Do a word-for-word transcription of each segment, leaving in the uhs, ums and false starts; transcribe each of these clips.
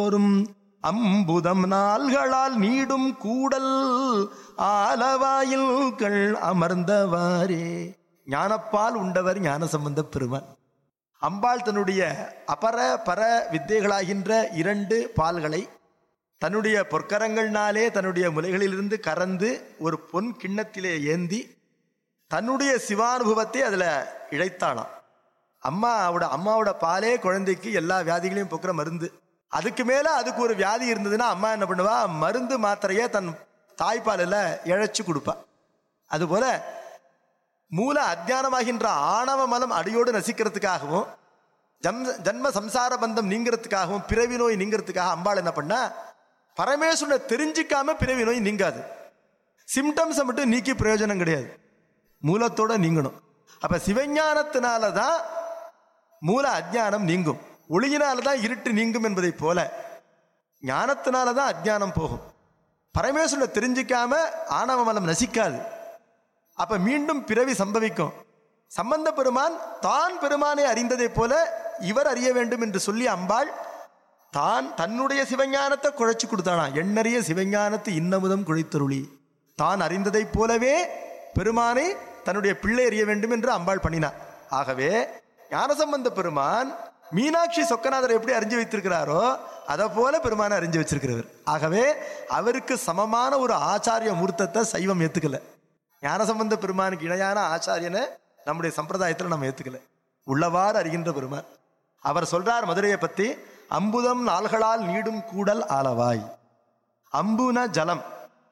அம்புதம் நாள்களால் நீடும் கூடல் ஆலவாயில்கள் அமர்ந்தவாரே. ஞானப்பால் உண்டவர் ஞானசம்பந்த பெருமான். அம்பாள் தன்னுடைய அபர பர வித்தைகளாகின்ற இரண்டு பால்களை தன்னுடைய பொற்கரங்கள்னாலே தன்னுடைய முலைகளிலிருந்து கறந்து ஒரு பொன் கிண்ணத்திலே ஏந்தி தன்னுடைய சிவானுபவத்தை அதில் இழைத்தாளாம். அம்மாவோட அம்மாவோட பாலே குழந்தைக்கு எல்லா வியாதிகளையும் போக்குற மருந்து. அதுக்கு மேலே அதுக்கு ஒரு வியாதி இருந்ததுன்னா அம்மா என்ன பண்ணுவா, மருந்து மாத்திரையை தன் தாய்ப்பாலில் இழைச்சி கொடுப்பா. அதுபோல மூல அஜ்ஞானமாகின்ற ஆணவ மலம் அடியோடு நசிக்கிறதுக்காகவும் ஜம் ஜன்ம சம்சார பந்தம் நீங்கிறதுக்காகவும் பிறவி நோய் நீங்கிறதுக்காக அம்பாள் என்ன பண்ணா, பரமேஸ்வரனை தெரிஞ்சிக்காம பிறவி நோய் நீங்காது. சிம்டம்ஸை மட்டும் நீக்கி பிரயோஜனம் கிடையாது, மூலத்தோட நீங்கணும். அப்ப சிவஞானத்தினால தான் மூல அஜ்ஞானம் நீங்கும், ஒளியினால தான் இருட்டு நீங்கும் என்பதை போல ஞானத்தினால தான் அஜ்ஞானம் போகும். பரமேஸ்வரனை தெரிஞ்சிக்காம ஆணவ மலம் நசிக்காது. அப்ப மீண்டும் பிறவி சம்பவிக்கும். சம்பந்த பெருமான் தான் பெருமானை அறிந்ததை போல இவர் அறிய வேண்டும் என்று சொல்லி அம்பாள் தான் தன்னுடைய சிவஞானத்தை குழைச்சி கொடுத்தானா. எண்ணறிய சிவஞானத்து இன்னமுதம் குழைத்தருளி. தான் அறிந்ததை போலவே பெருமானை தன்னுடைய பிள்ளை அறிய வேண்டும் என்று அம்பாள் பண்ணினார். ஆகவே ஞானசம்பந்த பெருமான் மீனாட்சி சொக்கநாதரை எப்படி அறிஞ்சு வைத்திருக்கிறாரோ அதை போல பெருமானை அறிஞ்சு வச்சிருக்கிறவர். ஆகவே அவருக்கு சமமான ஒரு ஆச்சாரிய மூர்த்தத்தை சைவம் ஏத்துக்கல. ஞானசம்பந்த பெருமானுக்கு இணையான ஆச்சாரியனை நம்முடைய சம்பிரதாயத்தில் நம்ம ஏத்துக்கல. உள்ளவாறு அறிகின்ற பெருமான். அவர் சொல்றார் மதுரையை பத்தி, அம்புதம் நாள்களால் நீடும் கூடல் ஆலவாய். அம்புன ஜலம்,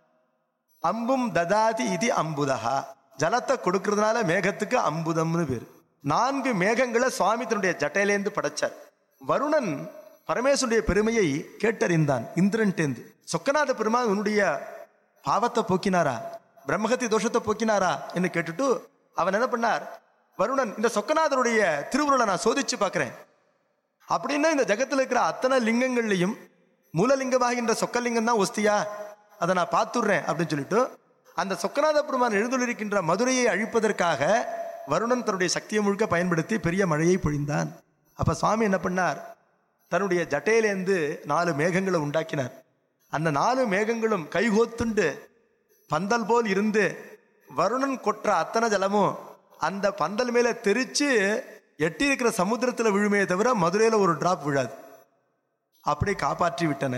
அம்பும் ததாதி இது அம்புதஹா. ஜலத்தை கொடுக்கறதுனால மேகத்துக்கு அம்புதம்னு பேரு. நான்கு மேகங்களை சுவாமி தன்னுடைய ஜட்டையிலேந்து படைச்சார். வருணன் பரமேஸ்வருடைய பெருமையை கேட்டறிந்தான் இந்திரன் டேந்து. சொக்கநாத பெருமான் உன்னுடைய பாவத்தை போக்கினாரா, பிரம்மகத்தி தோஷத்தை போக்கினாரா என்று கேட்டுட்டு அவன் என்ன பண்ணார், வருணன் இந்த சொக்கநாதருடைய திருவுருளை நான் சோதிச்சு பார்க்கிறேன் அப்படின்னா இந்த ஜகத்தில் இருக்கிற அத்தனை லிங்கங்கள்லையும் மூலலிங்கமாகின்ற சொக்கலிங்கம் தான் ஒஸ்தியா, அதை நான் பார்த்துடுறேன் அப்படின்னு சொல்லிட்டு அந்த சொக்கநாத பெருமான் எழுந்துள்ளிருக்கின்ற மதுரையை அழிப்பதற்காக வருணன் தன்னுடைய சக்தியை முழுக்க பயன்படுத்தி பெரிய மழையை பொழிந்தான். அப்ப சுவாமி என்ன பண்ணார், தன்னுடைய ஜட்டையிலேருந்து நாலு மேகங்களை உண்டாக்கினார். அந்த நாலு மேகங்களும் கைகோத்துண்டு பந்தல் போல் இருந்து வருணன் கொற்ற அத்தனை ஜலமும் அந்த பந்தல் மேல தெரிச்சு எட்டி இருக்கிற சமுத்திரத்தில் விழுமையை தவிர மதுரையில ஒரு டிராப் விழாது. அப்படி காப்பாற்றி விட்டன.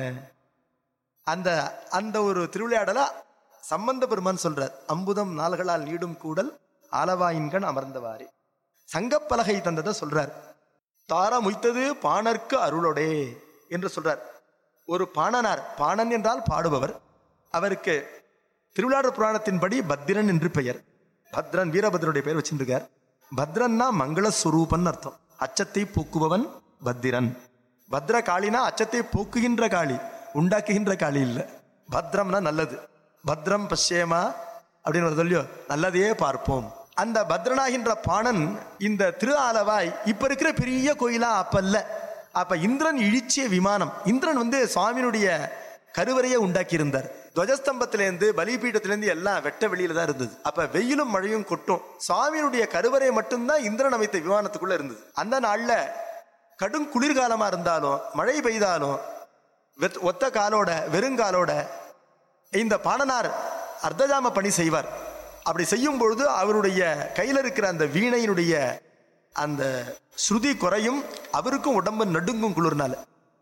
அந்த அந்த ஒரு திருவிளையாடல சம்பந்த பெருமான் சொல்றார். அம்புதம் நாள்களால் நீடும் கூடல் ஆலவாயின்கண் அமர்ந்தவாறு. சங்கப்பலகை தந்ததை சொல்றார். தார முய்த்தது பாணர்க்கு அருளொடே என்று சொல்றார். ஒரு பாணனார், பாணன் என்றால் பாடுபவர், அவருக்கு திருவிளையாடல் புராணத்தின்படி பத்திரன் என்று பெயர். பத்ரன் வீரபத்ரனுடைய பெயர் வச்சிருக்கார். பத்ரன்னா மங்களஸ்வரூபன் அர்த்தம். அச்சத்தை போக்குபவன் பத்திரன். பத்ர காளினா அச்சத்தை போக்குகின்ற காளி, உண்டாக்குகின்ற காளி இல்லை. பத்ரம்னா நல்லது. பத்ரம் பஷ்யேமா அப்படின்னு சொல்லியோ, நல்லதையே பார்ப்போம். அந்த பத்ரனாகின்ற பாணன் இந்த திரு ஆலவாய் இப்ப இருக்கிற பெரிய கோயிலா அப்ப இல்ல. அப்ப இந்திரன் இழிச்சிய விமானம். இந்திரன் வந்து சுவாமியினுடைய கருவறையை உண்டாக்கி இருந்தார். துவஜஸ்தம்பத்திலேருந்து பலிபீடத்திலேருந்து எல்லாம் வெட்ட வெளியில தான் இருந்தது. அப்ப வெயிலும் மழையும் கொட்டும். சுவாமியினுடைய கருவறை மட்டும்தான் இந்திரன் அமைத்த விமானத்துக்குள்ள இருந்தது. அந்த நாள்ல கடும் குளிர்காலமா இருந்தாலும் மழை பெய்தாலும் ஒத்த காலோட வெறுங்காலோட இந்த பாணனார் அர்த்தஜாம பணி செய்வார். அப்படி செய்யும் பொழுது அவருடைய கையில் இருக்கிற அந்த வீணையினுடைய அந்த ஸ்ருதி குறையும், அவருக்கும் உடம்பு நடுங்கும் குளிர்னால.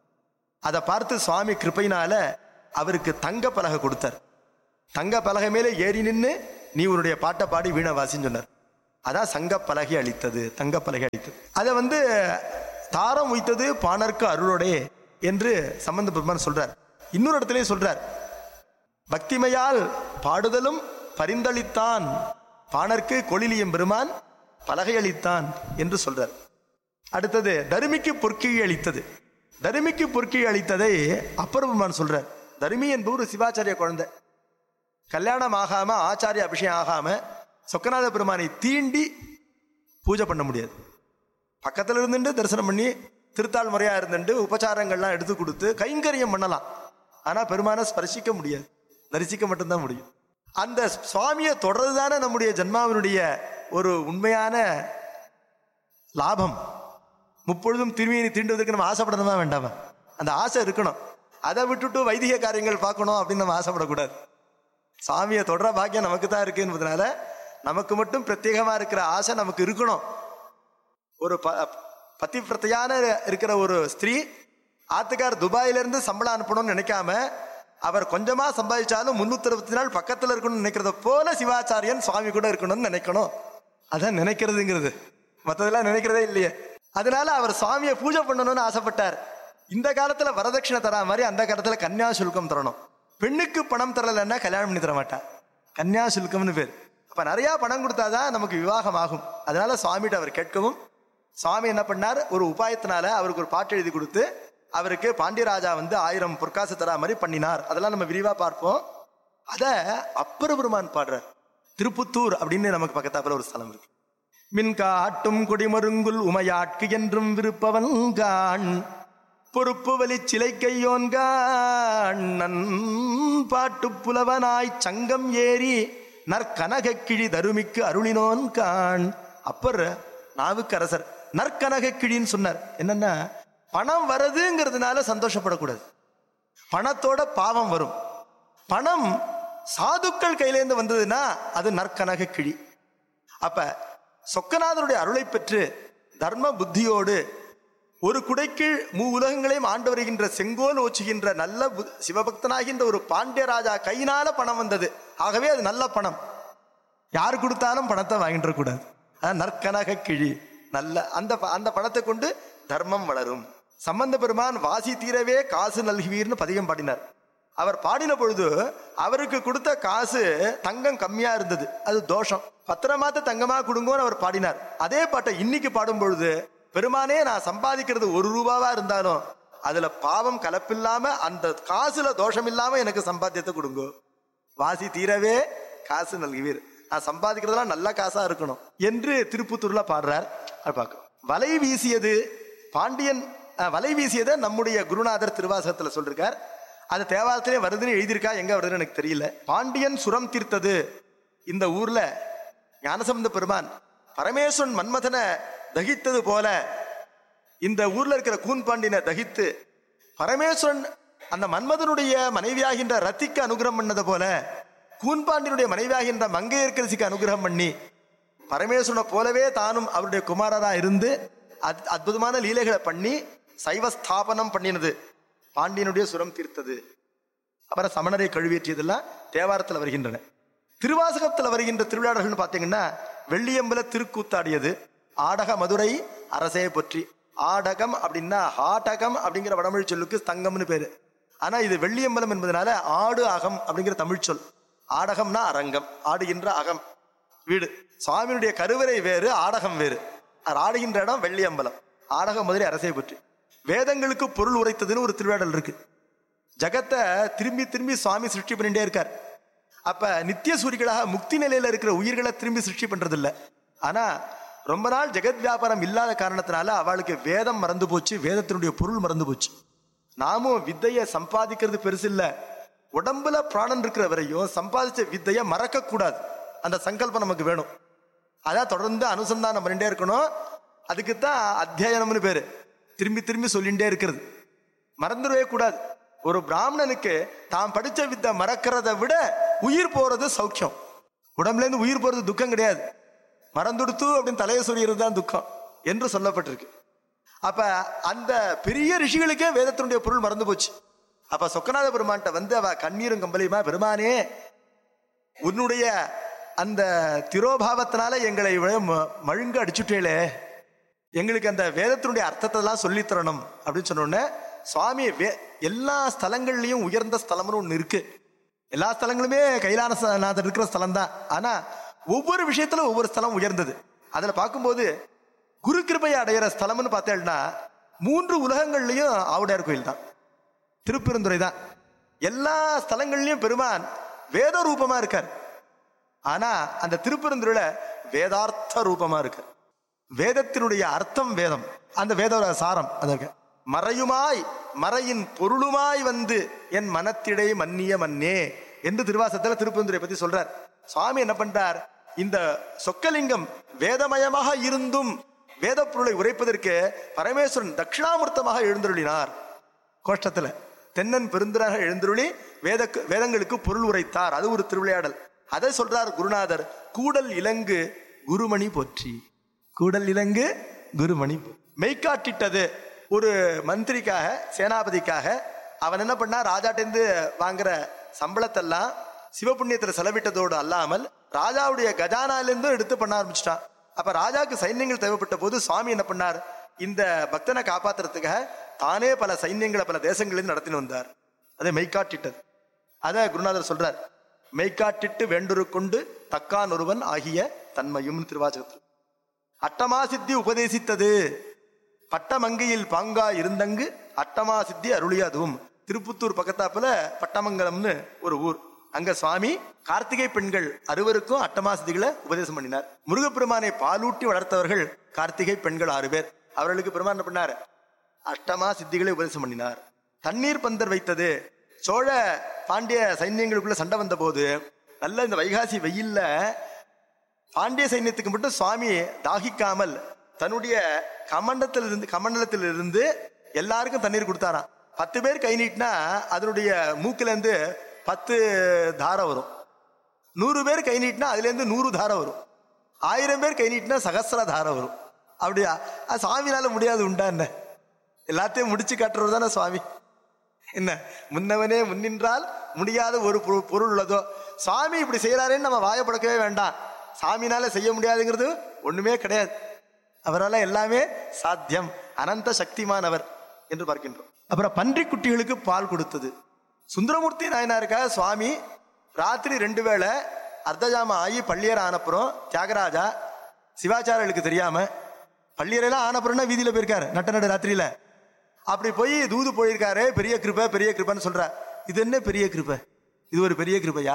அதை பார்த்து சுவாமி கிருப்பையினால அவருக்கு தங்க பலகை கொடுத்தார். தங்க பலகை மேலே ஏறி நின்று நீ உன்னுடைய பாட்டை பாடி வீணை வாசின்னு சொன்னார். அதான் சங்க பலகை அளித்தது, தங்க பலகை அளித்தது. அதை வந்து தாரம் உய்த்தது பாணர்க்கு அருளோடே என்று சம்பந்த பெருமான் சொல்றார். இன்னொரு இடத்துலயும் சொல்றார், பக்திமையால் பாடுதலும் பரிந்தளித்தான் பாணர்க்கு கொளிலியம் பெருமான் பலகை அளித்தான் என்று சொல்றார். அடுத்தது தருமிக்கு பொற்கிழி அளித்தது. தருமிக்கு பொற்கிழி அளித்ததை அப்பர் பெருமான் சொல்றார். தருமி என்பவர் சிவாச்சாரிய குழந்தை. கல்யாணம் ஆகாம ஆச்சாரிய அபிஷேகம் ஆகாம சொக்கநாத பெருமானை தீண்டி பூஜை பண்ண முடியாது. பக்கத்துல இருந்துட்டு தரிசனம் பண்ணி திருத்தாள் முறையா இருந்துட்டு உபச்சாரங்கள்லாம் எடுத்து கொடுத்து கைங்கரியம் பண்ணலாம். ஆனா பெருமானை ஸ்பர்சிக்க முடியாது, தரிசிக்க மட்டும்தான் முடியும். அந்த சுவாமியை தொடர்றதுதானே நம்முடைய ஜன்மாவினுடைய ஒரு உண்மையான லாபம். முப்பொழுதும் திரும்பியை தீண்டுவதற்கு நம்ம ஆசைப்படணுமா வேண்டாமா? அந்த ஆசை இருக்கணும். அதை விட்டுட்டு வைதிக காரியங்கள் பார்க்கணும் அப்படின்னு நம்ம ஆசைப்படக்கூடாது. சாமியை தொடர பாக்கியம் நமக்கு தான் இருக்கு என்பதனால நமக்கு மட்டும் பிரத்யேகமா இருக்கிற ஆசை நமக்கு இருக்கணும். ஒரு ப பத்தி பிரத்தையான இருக்கிற ஒரு ஸ்திரீ ஆத்துக்கார் துபாயிலிருந்து சம்பளம் அனுப்பணும்னு நினைக்காம அவர் கொஞ்சமா சம்பாதிச்சாலும் முன்னூத்தி அறுபத்தி நாள் பக்கத்துல இருக்கணும்னு நினைக்கிறத போல சிவாச்சாரியன் சுவாமி கூட இருக்கணும்னு நினைக்கணும். அதான் நினைக்கிறதுங்கிறது, மற்றதெல்லாம் நினைக்கிறதே இல்லையே. அதனால அவர் சுவாமியை பூஜை பண்ணணும்னு ஆசைப்பட்டார். இந்த காலத்துல வரதட்சணை தரா மாதிரி அந்த காலத்துல கன்யா சுல்கம் தரணும். பெண்ணுக்கு பணம் தரலன்னா கல்யாணம் பண்ணி தர மாட்டா, கன்யா சுல்கம்னு பேர். அப்ப நிறைய பணம் கொடுத்தாதான் நமக்கு விவாகம் ஆகும். அதனால சுவாமிகிட்ட அவர் கேட்கவும் சுவாமி என்ன பண்ணார், ஒரு உபாயத்தினால அவருக்கு ஒரு பாட்டு எழுதி கொடுத்து அவருக்கு பாண்டியராஜா வந்து ஆயிரம் பொற்காசு தரா மாதிரி பண்ணினார். அதெல்லாம் நம்ம விரிவா பார்ப்போம். அத அப்பர் பெருமான் பாடுறார். திருப்புத்தூர் அப்படின்னு நமக்கு பக்கத்தாப்புல ஒரு ஸ்தலம் இருக்கு. மின் காட்டும் கொடிமருங்குல் உமையாட்கு என்றும் விருப்பவன் கான் பொறுப்பு வலி சிலை கையோன்கான் நன் பாட்டு புலவனாய் சங்கம் ஏறி நற்கனக கிழி தருமிக்கு அருளினோன் கான். அப்பர் நாவுக்கரசர் நற்கனக கிழின்னு சொன்னார். என்னன்னா, பணம் வருதுங்கிறதுனால சந்தோஷப்படக்கூடாது, பணத்தோட பாவம் வரும். பணம் சாதுக்கள் கையிலேருந்து வந்ததுன்னா அது நற்கனக கிழி. அப்ப சொக்கநாதருடைய அருளை பெற்று தர்ம புத்தியோடு ஒரு குடைக்கீழ் மூ உலகங்களையும் ஆண்டு வருகின்ற செங்கோல் ஓச்சுகின்ற நல்ல சிவபக்தனாகின்ற ஒரு பாண்டியராஜா கையினால பணம் வந்தது. ஆகவே அது நல்ல பணம், யார் கொடுத்தாலும் பணத்தை வாங்கிட கூடாது. நற்கனக கிழி நல்ல அந்த அந்த பணத்தை கொண்டு தர்மம் வளரும். சம்பந்த பெருமான் வாசி தீரவே காசு நல்குவீர்னு பதிகம் பாடினார். அவர் பாடின பொழுது அவருக்கு கொடுத்த காசு தங்கம் கம்மியா இருந்தது, அது தோஷம். பத்திரமாத்த தங்கமா கொடுங்கோன்னு அவர் பாடினார். அதே பாட்டை இன்னைக்கு பாடும் பொழுது, பெருமானே நான் சம்பாதிக்கிறது ஒரு ரூபாவா இருந்தாலும் அதுல பாவம் கலப்பில்லாம அந்த காசுல தோஷம் இல்லாம எனக்கு சம்பாத்தியத்தை கொடுங்கோ, வாசி தீரவே காசு நல்குவீர், நான் சம்பாதிக்கிறதெல்லாம் நல்ல காசா இருக்கணும் என்று திருப்புத்தூர்ல பாடுறார். பார்க்க வலை வீசியது பாண்டியன் வலை வீசியதை நம்முடைய குருநாதர் திருவாசகத்துல சொல்லிருக்கார். அது தேவாரத்திலே வருதுன்னு எழுதியிருக்கா, எங்க வருதுன்னு எனக்கு தெரியல. பாண்டியன் சுரம் தீர்த்தது. இந்த ஊர்ல ஞானசம்பந்த பெருமான் பரமேஸ்வரன் மன்மதனை தகித்தது போல இந்த ஊர்ல இருக்கிற கூன் பாண்டியனை தகித்து பரமேஸ்வரன் அந்த மன்மதனுடைய மனைவியாகின்ற ரத்திக்கு அனுகிரகம் பண்ணது போல கூன் பாண்டியனுடைய மனைவியாகின்ற மங்கையர்க்கரசிக்கு அனுகிரகம் பண்ணி பரமேஸ்வரனை போலவே தானும் அவருடைய குமாரரா இருந்து அற்புதமான லீலைகளை பண்ணி சைவஸ்தாபனம் பண்ணினது பாண்டியனுடைய சுரம் தீர்த்தது. அப்புறம் சமணரை கழுவேற்றியதெல்லாம் தேவாரத்தில் வருகின்றன. திருவாசகத்தில் வருகின்ற திருவிழாடர்கள் பார்த்தீங்கன்னா வெள்ளியம்பல திருக்கூத்தாடியது, ஆடக மதுரை அரசே பற்றி. ஆடகம் அப்படின்னா ஆடகம் அப்படிங்கிற வடமொழி சொல்லுக்கு ஸ்தங்கம்னு பேரு. ஆனா இது வெள்ளியம்பலம் என்பதனால ஆடு அகம் அப்படிங்கிற தமிழ் சொல். ஆடகம்னா அரங்கம், ஆடுகின்ற அகம் வீடு. சுவாமியுடைய கருவறை வேறு, ஆடகம் வேறு. ஆடுகின்ற இடம் வெள்ளியம்பலம். ஆடக மதுரை அரசை பற்றி. வேதங்களுக்கு பொருள் உரைத்ததுன்னு ஒரு திருவிழாடல் இருக்கு. ஜகத்தை திரும்பி திரும்பி சுவாமி சிருஷ்டி பண்ணிட்டே இருக்கார். அப்ப நித்திய சூரிகளாக முக்தி நிலையில இருக்கிற உயிர்களை திரும்பி சிருஷ்டி பண்றது இல்லை. ஆனா ரொம்ப நாள் ஜெகத் வியாபாரம் இல்லாத காரணத்தினால அவளுக்கு வேதம் மறந்து போச்சு, வேதத்தினுடைய பொருள் மறந்து போச்சு. நாமும் வித்தையை சம்பாதிக்கிறது பெருசு இல்ல, உடம்புல பிராணன் இருக்கிற வரையும் சம்பாதிச்ச வித்தையை மறக்க கூடாது. அந்த சங்கல்பம் நமக்கு வேணும். அதான் தொடர்ந்து அனுசந்தானம் பண்ணிட்டே இருக்கணும். அதுக்குத்தான் அத்தியாயனம்னு பேரு. திரும்பி திரும்பி சொல்லிட்டே இருக்கிறது, மறந்துடவே கூடாது. ஒரு பிராமணனுக்கு தான் படிச்ச வித்தை மறக்கிறத விட உயிர் போறது சௌக்கியம். உடம்புல இருந்து உயிர் போறது துக்கம் கிடையாது, மறந்துடுத்து அப்படின்னு தலையை சொல்லிடுறது தான் துக்கம் என்று சொல்லப்பட்டிருக்கு. அப்ப அந்த பெரிய ரிஷிகளுக்கே வேதத்தினுடைய பொருள் மறந்து போச்சு. அப்ப சொக்கநாத பெருமான்கிட்ட வந்து அவ கண்ணீரும் கம்பளியுமா, பெருமானே உன்னுடைய அந்த திரோபாவத்தினால எங்களை மழுங்க அடிச்சுட்டேளே, எங்களுக்கு அந்த வேதத்தினுடைய அர்த்தத்தை எல்லாம் சொல்லி தரணும் அப்படின்னு சொன்னோடனே சுவாமி வே எல்லா ஸ்தலங்கள்லயும் உயர்ந்த ஸ்தலம்னு ஒண்ணு இருக்கு. எல்லா ஸ்தலங்களுமே கைலாசநாதர் இருக்கிற ஸ்தலம் தான். ஆனா ஒவ்வொரு விஷயத்துல ஒவ்வொரு ஸ்தலம் உயர்ந்தது. அதுல பார்க்கும்போது குரு கிருபையை அடையிற ஸ்தலம்னு பார்த்தேன்னா மூன்று உலகங்கள்லயும் ஆவுடையார் கோயில் தான், திருப்பெருந்துறை தான். எல்லா ஸ்தலங்கள்லயும் பெருமான் வேத ரூபமா இருக்கார். ஆனா அந்த திருப்பெருந்துறையில வேதார்த்த ரூபமா இருக்கார். வேதத்தினுடைய அர்த்தம் வேதம், அந்த வேத சாரம் அதற்கு மறையுமாய் மறையின் பொருளுமாய் வந்து என் மனத்திடை மன்னிய மன்னே என்று திருவாசகத்துல திருப்பெருந்துறை பத்தி சொல்றார். சுவாமி என்ன பண்றார், இந்த சொக்கலிங்கம் வேதமயமாக இருந்தும் வேத பொருளை உரைப்பதற்கு பரமேஸ்வரன் தட்சிணாமூர்த்தமாக எழுந்தருளினார் கோஷ்டத்துல தென்னன் பெருந்தராக எழுந்துருளி வேத வேதங்களுக்கு பொருள் உரைத்தார். அது ஒரு திருவிளையாடல். அதை சொல்றார் குருநாதர். கூடல் இலங்கு குருமணி போற்றி. கூடல் இலங்கு குருமணி மெய்காட்டிட்டது. ஒரு மந்திரிக்காக, சேனாபதிக்காக அவன் என்ன பண்ணா, ராஜாட்டேந்து வாங்குற சம்பளத்தெல்லாம் சிவபுண்ணியத்துல செலவிட்டதோடு அல்லாமல் ராஜாவுடைய கஜானாலிருந்தும் எடுத்து பண்ண ஆரம்பிச்சிட்டான். அப்ப ராஜாவுக்கு சைன்யங்கள் தேவைப்பட்ட போது சுவாமி என்ன பண்ணார், இந்த பக்தனை காப்பாத்துறதுக்காக தானே பல சைன்யங்களை பல தேசங்களிலிருந்து நடத்தின்னு வந்தார். அதை மெய்காட்டிட்டது. அத குருநாதர் சொல்றார். மெய்காட்டிட்டு வேண்டுரு கொண்டு தக்கான் ஒருவன் ஆகிய தன்மையும் திருவாசகத்தில். அட்டமா சித்தி உபதேசித்தது. பட்டமங்கையில் பாங்கா இருந்தங்கு அட்டமா சித்தி அருளிய அதுவும். திருப்புத்தூர் பக்கத்தாப்புல பட்டமங்கலம்னு ஒரு ஊர். அங்க சுவாமி கார்த்திகை பெண்கள் அறுவருக்கும் அட்டமா சித்திகளை உபதேசம் பண்ணினார். முருகப்பெருமானை பாலூட்டி வளர்த்தவர்கள் கார்த்திகை பெண்கள் ஆறு பேர். அவர்களுக்கு பெருமான் என்ன பண்ணார், அட்டமா சித்திகளை உபதேசம் பண்ணினார். தண்ணீர் பந்தர் வைத்தது. சோழ பாண்டிய சைன்யங்களுக்குள்ள சண்டை வந்த போது நல்ல இந்த வைகாசி வெயில்ல பாண்டிய சைன்யத்துக்கு மட்டும் சுவாமி தாகிக்காமல் தன்னுடைய கமண்டத்தில் இருந்து கமண்டலத்தில் இருந்து எல்லாருக்கும் தண்ணீர் கொடுத்தாராம். பத்து பேர் கை நீட்டினா அதனுடைய மூக்குல இருந்து பத்து தாரை வரும். நூறு பேர் கை நீட்டினா அதுல இருந்து நூறு தாரை வரும். ஆயிரம் பேர் கை நீட்டினா சகசிர தாரை வரும். அப்படியா? அது சுவாமினால முடியாது உண்டா என்ன? எல்லாத்தையும் முடிச்சு காட்டுறது தானே சுவாமி. என்ன முன்னவனே முன்னின்றால் முடியாத ஒரு பொருள் உள்ளதோ. சுவாமி இப்படி செய்யறாருன்னு நம்ம வாயப்படக்கவே வேண்டாம். சாமினால செய்ய முடியாதுங்கிறது ஒண்ணுமே கிடையாது. அவரால் எல்லாமே சாத்தியம். அனந்த சக்திமானவர் என்று பார்க்கின்றோம். அப்புறம் பன்றி குட்டிகளுக்கு பால் கொடுத்தது. சுந்தரமூர்த்தி நாயனாருக்காக சுவாமி ராத்திரி ரெண்டு வேளை அர்த்தஜாம ஆகி பள்ளியர் ஆனப்புறம் தியாகராஜா சிவாச்சாரியர்களுக்கு தெரியாம பள்ளியரெல்லாம் ஆனப்புறம்னா வீதியில போயிருக்காரு நட்ட நடு ராத்திரியில. அப்படி போய் தூது போயிருக்காரு. பெரிய கிருபை பெரிய கிருபைன்னு சொல்ற. இது என்ன பெரிய கிருபை? இது ஒரு பெரிய கிருபையா?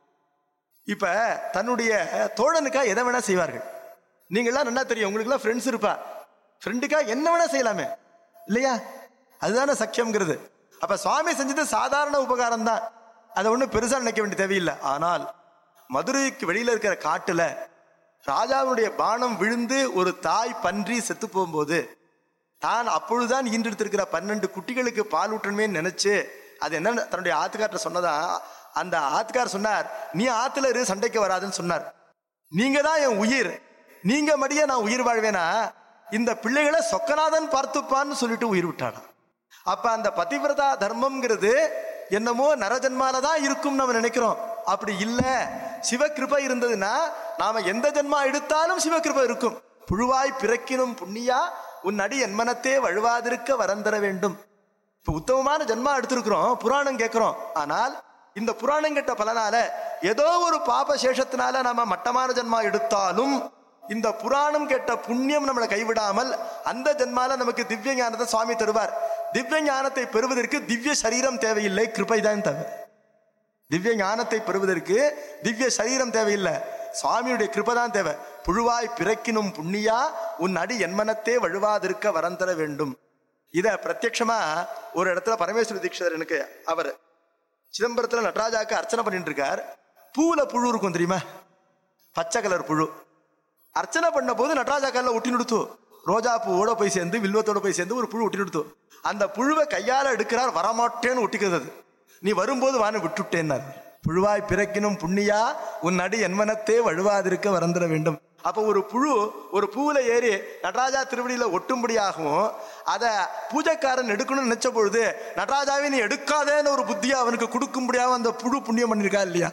இப்ப தன்னுடைய தோழனுக்கா எதை வேணா செய்வார்கள். நீங்கள்லாம் நல்லா தெரியும், உங்களுக்கு எல்லாம் ஃப்ரெண்ட்ஸ் இருப்பா. ஃப்ரெண்டுக்கா என்ன வேணா செய்யலாமே இல்லையா? அதுதானே சக்கியம்ங்கிறது. அப்ப சுவாமி செஞ்சது சாதாரண உபகாரம் தான். அதை ஒன்றும் பெருசா நினைக்க வேண்டிய தேவையில்லை. ஆனால் மதுரைக்கு வெளியில இருக்கிற காட்டுல ராஜாவுடைய பானம் விழுந்து ஒரு தாய் பன்றி செத்து போகும்போது தான் அப்பொழுதுதான் ஈன்றெடுத்திருக்கிற பன்னெண்டு குட்டிகளுக்கு பால் ஊற்றணுமே நினைச்சு அது என்ன தன்னுடைய ஆத்துக்கார்ட்ட சொன்னதா. அந்த ஆத்துக்கார் சொன்னார், நீ ஆத்துல இரு, சண்டைக்கு வராதுன்னு சொன்னார். நீங்க தான் என் உயிர், நீங்க மடிய நான் உயிர் வாழ்வேனா? இந்த பிள்ளைகளை சொக்கநாதன் பார்த்துப்பான்னு சொல்லிட்டு உயிர் விட்டானா. அப்ப அந்த பதிவிரதா தர்மம்ங்கிறது என்னமோ நரஜன்மாலதான் இருக்கும் நம்ம நினைக்கிறோம். அப்படி இல்ல. சிவகிருபை இருந்ததுன்னா நாம எந்த ஜென்மா எடுத்தாலும் சிவகிருபை இருக்கும். புழுவாய் பிறக்கினும் புண்ணியா உன் அடி என் மனத்தே வழுவாதிருக்க வரந்தர வேண்டும். இப்ப உத்தமமான ஜென்மா எடுத்திருக்கிறோம், புராணம் கேட்கிறோம். ஆனால் இந்த புராணம் கேட்ட பலனால ஏதோ ஒரு பாப சேஷத்தினால நாம மட்டமான ஜென்மா எடுத்தாலும் இந்த புராணம் கேட்ட புண்ணியம் நம்மளை கைவிடாமல் அந்த ஜென்மால நமக்கு திவ்ய ஞானத்தை சுவாமி தருவார். திவ்ய ஞானத்தை பெறுவதற்கு திவ்ய சரீரம் தேவையில்லை, கிருபைதான் தேவை. திவ்ய ஞானத்தை பெறுவதற்கு திவ்ய சரீரம் தேவையில்லை, சுவாமியுடைய கிருபைதான் தேவை. புழுவாய் பிறக்கினும் புண்ணியா உன் அடி என்மனத்தே வழுவாதிருக்க வரந்தர வேண்டும். இத பிரத்யட்சமா ஒரு இடத்துல பரமேஸ்வர தீட்சிதர் எனக்கு அவர் சிதம்பரத்துல நடராஜாக்கு அர்ச்சனை பண்ணிட்டு இருக்கார். பூவுல புழு இருக்கும் தெரியுமா, பச்சை கலர் புழு. அர்ச்சனை பண்ண போது நடராஜா காலில் ஒட்டி நிறுத்து. ரோஜா பூவோட போய் சேர்ந்து வில்வத்தோட போய் சேர்ந்து ஒரு புழு ஒட்டி நிறுத்து. அந்த புழுவை கையால எடுக்கிறார், வரமாட்டேன்னு ஒட்டிக்கிறது. நீ வரும்போது வானு விட்டுட்டேன்னார். புழுவாய் பிறக்கினும் புண்ணியா உன் அடி என்மனத்தே வழுவாதிருக்க வரந்திர வேண்டும். அப்ப ஒரு புழு ஒரு பூவுல ஏறி நடராஜா திருவடியில ஒட்டும்படியாகவும் அதை பூஜைக்காரன் எடுக்கணும்னு நினைச்ச பொழுது நடராஜாவே நீ எடுக்காதேன்னு ஒரு புத்தியா அவனுக்கு கொடுக்கும்படியாக அந்த புழு புண்ணியம் பண்ணிருக்கா இல்லையா?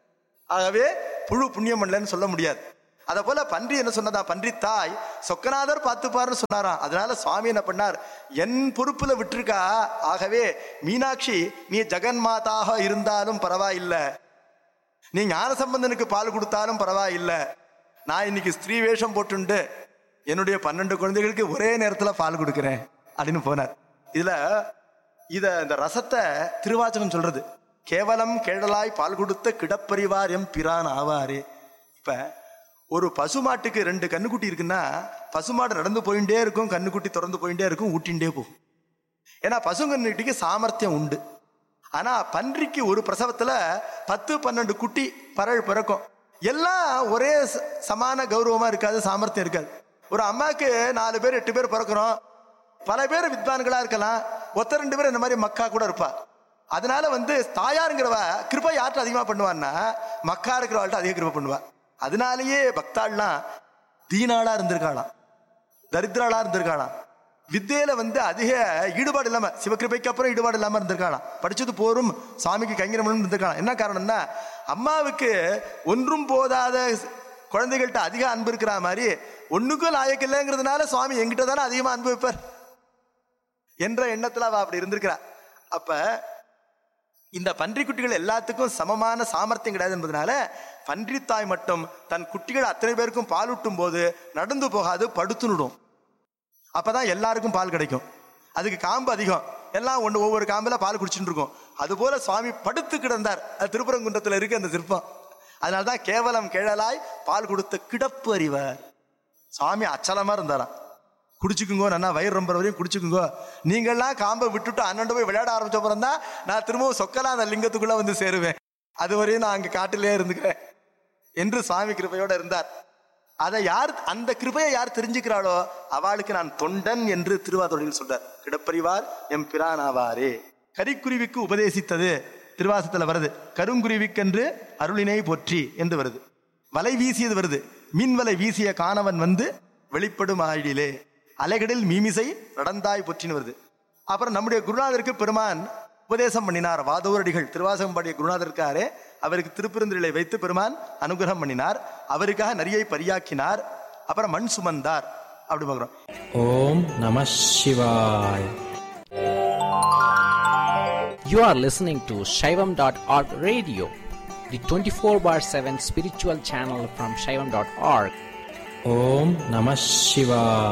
ஆகவே புழு புண்ணியம் பண்ணலன்னு சொல்ல முடியாது. அத போல பன்றி என்ன சொன்னதா, பன்றி தாய் சொக்கநாதர் பார்த்துப்பாருன்னு சொன்னாராம். அதனால சுவாமி என்ன பண்ணார், என் பொறுப்புல விட்டுருக்கா. ஆகவே மீனாட்சி நீ ஜெகன்மாதாக இருந்தாலும் பரவாயில்லை, நீ ஞான சம்பந்தனுக்கு பால் கொடுத்தாலும் பரவாயில்லை, நான் இன்னைக்கு ஸ்திரீ வேஷம் போட்டுண்டு என்னுடைய பன்னெண்டு குழந்தைகளுக்கு ஒரே நேரத்துல பால் கொடுக்கிறேன் அப்படின்னு போனார். இதுல இத இந்த ரசத்தை திருவாச்சகம் சொல்றது, கேவலம் கேடலாய் பால் கொடுத்த கிடப்பறிவார் எம் பிரான் ஆவாரே. இப்ப ஒரு பசுமாட்டுக்கு ரெண்டு கண்ணுக்குட்டி இருக்குன்னா பசுமாடு நடந்து போயிட்டே இருக்கும், கண்ணுக்குட்டி திறந்து போயிட்டே இருக்கும், ஊட்டின்ண்டே போகும். ஏன்னா பசுங்கன்னுட்டிக்கு சாமர்த்தியம் உண்டு. ஆனா பன்றிக்கு ஒரு பிரசவத்துல பத்து பன்னெண்டு குட்டி பறவை பிறக்கும். எல்லாம் ஒரே சமான கௌரவமா இருக்காது, சாமர்த்தியம் இருக்காது. ஒரு அம்மாவுக்கு நாலு பேர் எட்டு பேர் பிறக்கிறோம். பல பேர் வித்வான்களா இருக்கலாம், ஒத்த ரெண்டு பேரும் இந்த மாதிரி மக்கா கூட இருப்பா. அதனால வந்து தாயாருங்கிறவ கிருபை யார்கிட்ட அதிகமா பண்ணுவான்னா மக்கா இருக்கிறவாள்கிட்ட அதிக கிருபை பண்ணுவா. அதனாலேயே பக்தாள்லாம் தீனாளா இருந்திருக்காளாம், தரித்திராளா இருந்திருக்காளாம், வித்தையில வந்து அதிக ஈடுபாடு இல்லாம, சிவகிருபைக்கு அப்புறம் ஈடுபாடு இல்லாம இருந்திருக்காளாம். படிச்சது போரும் சாமிக்கு கைங்கரம் இருந்திருக்காளாம். என்ன காரணம்னா அம்மாவுக்கு ஒன்றும் போதாத குழந்தைகள்கிட்ட அதிக அன்பு இருக்கிற மாதிரி ஒண்ணுக்கும் லாயக்கு இல்லைங்கிறதுனால சுவாமி எங்கிட்ட தானே அதிகமா அன்பு வைப்பார் என்ற எண்ணத்துல அவ அப்படி இருந்திருக்கிறா. அப்ப இந்த பன்றி குட்டிகள் எல்லாத்துக்கும் சமமான சாமர்த்தியம் கிடையாது என்பதனால பன்றித்தாய் மட்டும் தன் குட்டிகள் அத்தனை பேருக்கும் பால் ஊட்டும் போது நடந்து போகாது, படுத்துனுடும். அப்பதான் எல்லாருக்கும் பால் கிடைக்கும். அதுக்கு காம்பு அதிகம், எல்லாம் ஒன்று ஒவ்வொரு காம்பில் பால் குடிச்சுட்டு இருக்கும். அதுபோல சுவாமி படுத்து கிடந்தார். அது திருப்பரங்குன்றத்தில் இருக்கு அந்த சிற்பம். அதனால்தான் கேவலம் கிழலாய் பால் கொடுத்த கிடப்பு அறிவார். சுவாமி அச்சலமா இருந்தாராம். குடிச்சுக்குங்கோ, நல்லா வயிறு ரொம்ப வரையும் குடிச்சுக்குங்கோ, நீங்கள்லாம் காம்பை விட்டுட்டு அண்ணன் போய் விளையாட ஆரம்பிச்ச அப்புறம் தான் நான் திரும்பவும் சொக்கலாம் அந்த லிங்கத்துக்குள்ள வந்து சேருவேன், அது வரையும் நான் அங்கே காட்டிலே இருந்துக்கிறேன் என்று சுவாமி கிருபையோட இருந்தார். அதை யார், அந்த கிருபையை யார் தெரிஞ்சுக்கிறாளோ அவளுக்கு நான் தொண்டன் என்று திருவாதொழில் சொல்றார். கிடப்பறிவார் எம் பிரானாவாரே. கரிக்குருவிக்கு உபதேசித்தது திருவாசத்துல வருது. கருங்குருவிக்கென்று அருளினை போற்றி என்று வருது. வலை வீசியது வருது. மீன் வலை வீசிய காணவன் வந்து வெளிப்படும் ஆயிடிலே அலைகடில் மீமிசை நடந்தாய் போற்றின்னு வருது. அப்புறம் நம்முடைய குருநாதருக்கு பெருமான் உபதேசம் பண்ணினார். வாதூரடிகள் திருவாசகம் பாடிய குருநாதருக்காரே, அவருக்கு திருப்பெருந்துறையை வைத்து பெருமான் அனுகிரகம் பண்ணினார். அவருக்காக நரியை பரியாக்கினார். அப்புறம் மண் சுமந்தார். அப்படி பார்க்கிறோம். ஓம் நம சிவாய். You are listening to Shaivam dot org radio, the twenty-four bar seven spiritual channel from Shaivam dot org. Om Namah Shivaya.